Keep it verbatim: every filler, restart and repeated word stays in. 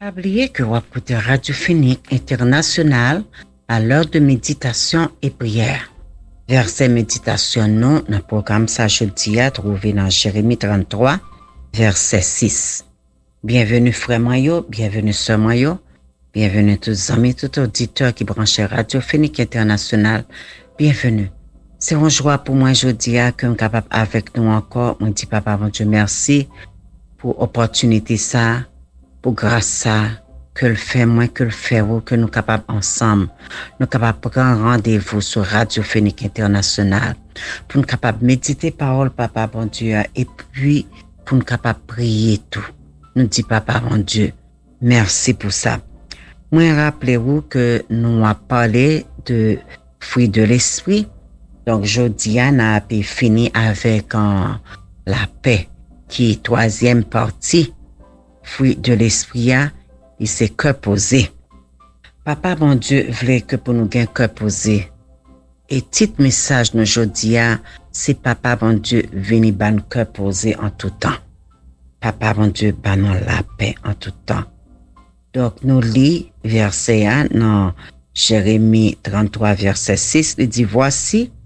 Pas oublier que vous écoutez Radio Phoenix International à l'heure de méditation et prière. Verset méditation nous, dans le programme ça jeudi à trouver dans Jérémie trente-trois, verset six. Bienvenue frère Mayo, bienvenue sœur Mayo, bienvenue tous les amis, tous les auditeurs qui branchent Radio Phoenix International. Bienvenue. C'est une joie pour moi aujourd'hui que nous sommes capables avec nous encore. On dit papa mon Dieu merci pour l'opportunité ça, pour grâce ça, que le fait moi, que le fait vous, que nous capables ensemble, nous capables de prendre rendez-vous sur Radio Phoenix International, pour nous capables de méditer parole papa mon Dieu, et puis pour nous capables de prier tout. Nous dit papa mon Dieu, merci pour ça. Moi rappelez-vous que nous avons parlé de fruits de l'esprit. Donc, jeudi, on a fini avec euh, la paix, qui est troisième partie. Fruit de l'esprit, et c'est cœur posé. Papa, mon Dieu, voulait que pour nous gagner cœur posé. Et petit message nous jeudi, c'est papa, mon Dieu, venez ban cœur posé en tout temps. Papa, mon Dieu, ban la paix en tout temps. Donc, nous lit verset un dans Jérémie trente-trois, verset six, il dit, voici,